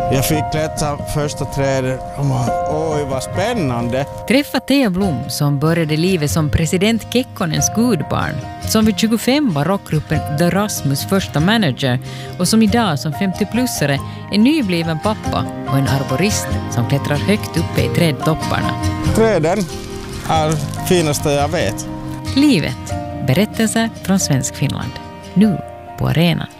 Jag fick klättra första trädet. Oj, vad spännande. Träffa Thea Blom som började livet som president Kekkonens gudbarn, som vid 25 var rockgruppen The Rasmus första manager och som idag som 50-plussare är nybliven pappa och en arborist som klättrar högt uppe i trädtopparna. Träden är finaste jag vet. Livet. Berättelser från Svensk Finland. Nu på arenan.